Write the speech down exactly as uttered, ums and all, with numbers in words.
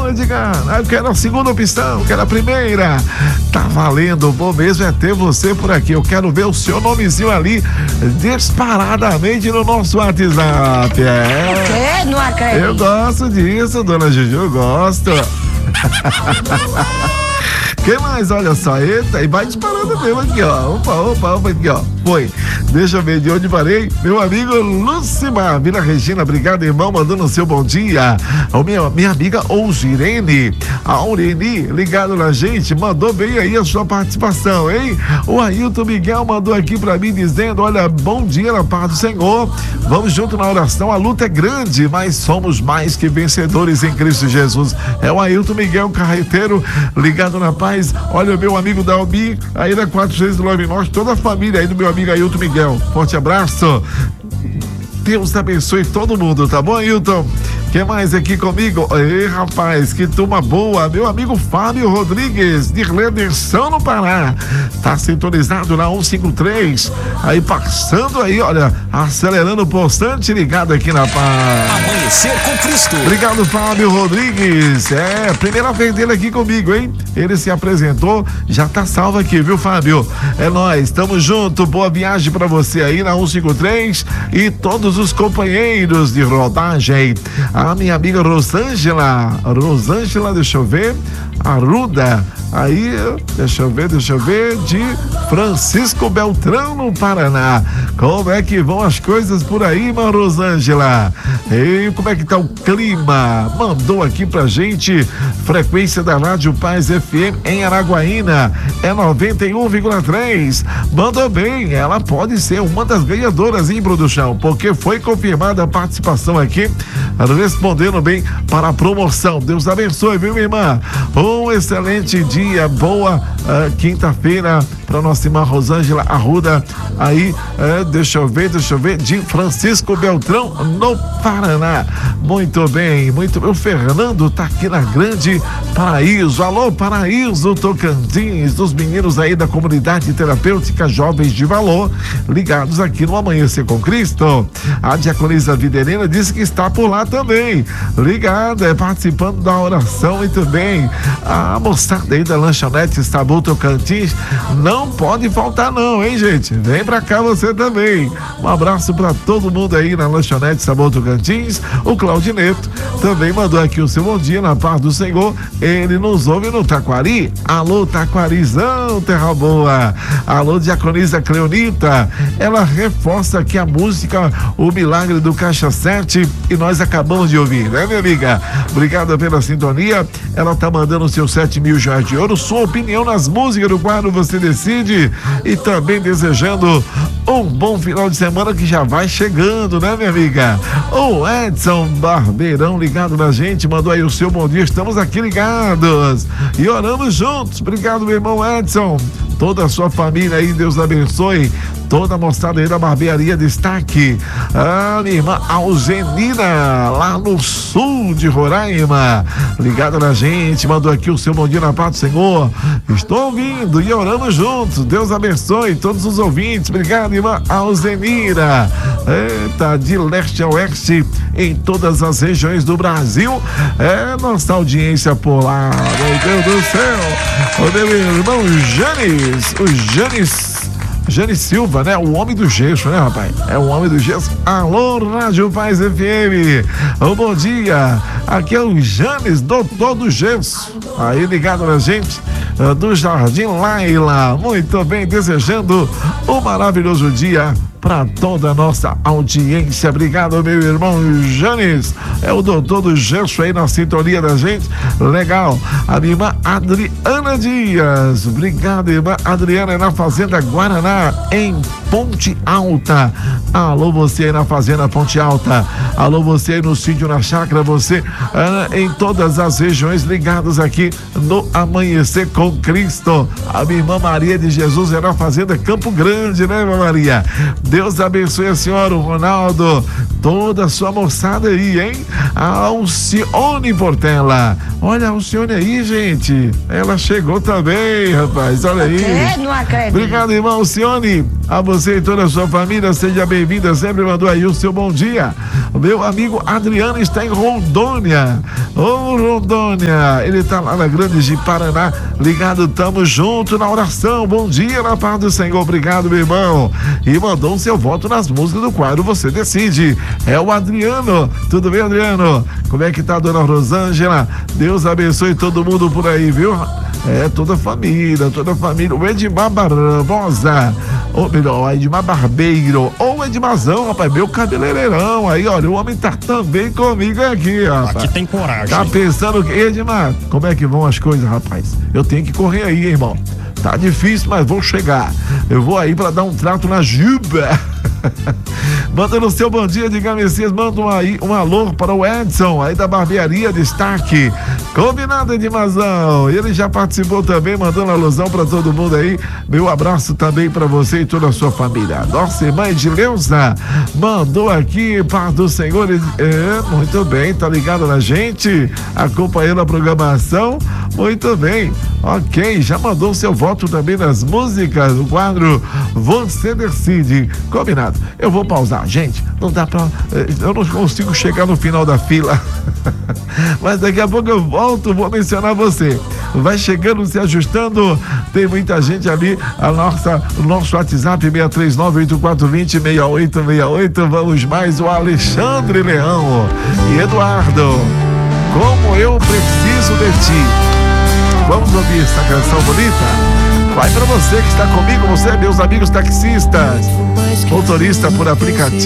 Não, diga, eu quero a segunda opção, quero a primeira. Tá valendo, bom mesmo é ter você por aqui. Eu quero ver o seu nomezinho ali disparadamente no nosso WhatsApp. É. É, não acredito. Eu gosto disso, dona Juju, eu gosto. Quem mais? Olha só, eita, e vai disparando mesmo aqui, ó. Opa, opa, opa, aqui, ó. Foi. Deixa eu ver de onde parei. Meu amigo Lucimar, Vila Regina, obrigado, irmão, mandando o seu bom dia. A minha, minha amiga Ousirene, a Aureni, ligado na gente, mandou bem aí a sua participação, hein? O Ailton Miguel mandou aqui pra mim dizendo, olha, bom dia na paz do Senhor. Vamos junto na oração, a luta é grande, mas somos mais que vencedores em Cristo Jesus. É o Ailton Miguel, carreteiro, ligado na paz. Olha, o meu amigo Dalbi, aí na quatro seis nove nove, toda a família aí do meu amigo Ailton Miguel. Forte abraço. Deus abençoe todo mundo, tá bom, Ailton? Quem mais aqui comigo? Ei, rapaz, que turma boa. Meu amigo Fábio Rodrigues, de Redenção no Pará. Tá sintonizado na cento e cinquenta e três. Aí passando aí, olha, acelerando o postante, ligado aqui na paz. Amanhecer com Cristo. Obrigado, Fábio Rodrigues. É, primeira vez dele aqui comigo, hein? Ele se apresentou, já tá salvo aqui, viu, Fábio? É nóis, tamo junto. Boa viagem pra você aí na cento e cinquenta e três e todos os companheiros de rodagem. A minha amiga Rosângela, Rosângela, deixa eu ver, Arruda, aí, deixa eu ver, deixa eu ver, de Francisco Beltrão, no Paraná. Como é que vão as coisas por aí, irmã Rosângela? E como é que tá o clima? Mandou aqui pra gente, frequência da Rádio Paz F M em Araguaína, é noventa e um vírgula três. Mandou bem, ela pode ser uma das ganhadoras em produção, porque foi confirmada a participação aqui, respondendo bem para a promoção. Deus abençoe, viu, minha irmã? Um excelente dia, boa uh, quinta-feira para nossa irmã Rosângela Arruda, aí, uh, deixa eu ver, deixa eu ver, de Francisco Beltrão, no Paraná. Muito bem, muito bem. O Fernando tá aqui na Grande Paraíso. Alô, Paraíso, Tocantins, dos meninos aí da comunidade terapêutica Jovens de Valor, ligados aqui no Amanhecer com Cristo. A diaconisa Videirina disse que está por lá também, ligada, participando da oração. Muito bem. A moçada aí da lanchonete Sabor Tocantins não pode faltar não, hein, gente? Vem pra cá você também. Um abraço pra todo mundo aí na lanchonete Sabor Tocantins. O Claudineto também mandou aqui o seu bom dia na paz do Senhor. Ele nos ouve no Taquari. Alô, Taquarizão, terra boa. Alô, diaconisa Cleonita. Ela reforça aqui a música O Milagre do Caixa sete e nós acabamos de ouvir, né, minha amiga? Obrigado pela sintonia. Ela tá mandando os seus sete mil reais de ouro, sua opinião nas músicas do quadro Você Decide, e também desejando um bom final de semana que já vai chegando, né, minha amiga? O Edson Barbeirão ligado na gente, mandou aí o seu bom dia, estamos aqui ligados e oramos juntos. Obrigado, meu irmão Edson, toda a sua família aí, Deus abençoe. Toda a moçada aí da barbearia Destaque. A minha irmã Alzenina, lá no sul de Roraima, ligada na gente, mandou aqui o seu bom dia na paz do Senhor. Estou ouvindo e orando juntos. Deus abençoe todos os ouvintes. Obrigado, irmã Alzenira. Eita, de leste a oeste, em todas as regiões do Brasil. É nossa audiência por lá. Meu Deus do céu. O meu irmão Janis, o Janis. Jane Silva, né? O homem do gesso, né, rapaz? É o homem do gesso. Alô, Rádio Paz F M. Oh, bom dia. Aqui é o Janes, doutor do gesso. Aí ligado na gente, uh, do Jardim Laila. Muito bem, desejando um maravilhoso dia para toda a nossa audiência. Obrigado, meu irmão Janes. É o doutor do gesso aí na sintonia da gente. Legal. A minha irmã Adriana Dias. Obrigado, irmã Adriana, é na Fazenda Guaraná, em Ponte Alta. Alô, você aí na Fazenda Ponte Alta. Alô, você aí no sítio, na chácara, você ah, em todas as regiões ligadas aqui no Amanhecer com Cristo. A minha irmã Maria de Jesus é na Fazenda Campo Grande, né, irmã Maria? Deus abençoe a senhora, o Ronaldo, toda a sua moçada aí, hein? A Alcione Portela. Olha a Alcione aí, gente. Ela chegou também, rapaz. Olha aí. É, não acredito. Obrigado, irmão Alcione. A você e toda a sua família, seja bem-vinda. Sempre mandou aí o seu bom dia. O meu amigo Adriano está em Rondônia. Ô, Rondônia. Ele tá lá na Grande de Paraná. Ligado, tamo junto na oração. Bom dia, na paz do Senhor. Obrigado, meu irmão. E mandou o seu voto nas músicas do quadro Você Decide. É o Adriano. Tudo bem, Adriano? Como é que tá a dona Rosângela? Deus abençoe todo mundo por aí, viu? É, toda a família, toda a família. O Edmar Barbosa, ou melhor, o Edmar Barbeiro, ou o Edmarzão, rapaz, meu cabeleireirão. Aí, olha, o homem tá também comigo aqui, rapaz. Aqui tem coragem. Tá pensando que, Edmar, como é que vão as coisas, rapaz? Eu tenho que correr aí, irmão. Tá difícil, mas vou chegar. Eu vou aí pra dar um trato na Juba. Manda no seu bom dia, diga Messias, manda um, aí, um alô para o Edson, aí da barbearia Destaque. Combinado, Edmazão. Ele já participou também, mandando alusão para todo mundo aí. Meu abraço também para você e toda a sua família. Nossa irmã Edileuza mandou aqui, paz do Senhor. É, muito bem, tá ligado na gente, acompanhando a programação. Muito bem, ok, já mandou seu voto também nas músicas do quadro Você Decide. Combinado. Eu vou pausar, gente, não dá pra, eu não consigo chegar no final da fila. Mas daqui a pouco eu volto, vou mencionar você. Vai chegando, se ajustando, tem muita gente ali. A nossa, o nosso WhatsApp seis três nove, oito quatro dois zero, seis oito seis oito. Vamos mais, o Alexandre Leão e Eduardo, Como Eu Preciso de Ti. Vamos ouvir essa canção bonita? Vai pra você que está comigo, você, meus amigos taxistas, motorista por aplicativo.